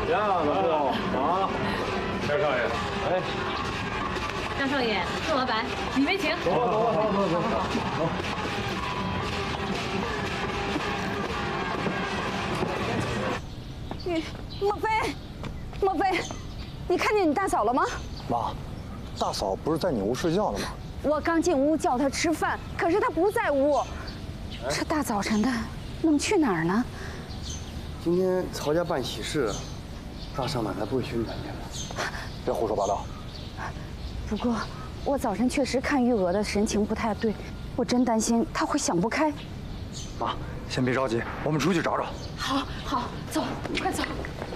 呀，老傅啊，张少爷，哎， 张少爷，宋老板，里面请。 走吧，走吧，走走走走。 莫非，莫非，你看见你大嫂了吗？ 妈，大嫂不是在你屋睡觉呢吗？ 我刚进屋叫她吃饭，可是她不在屋。这大早晨的，能去哪儿呢？ 今天曹家办喜事，大少奶奶不会去你那边吧？ 别胡说八道。 不过我早晨确实看玉娥的神情不太对，我真担心她会想不开。 妈，先别着急，我们出去找找。 好，好，走，快走。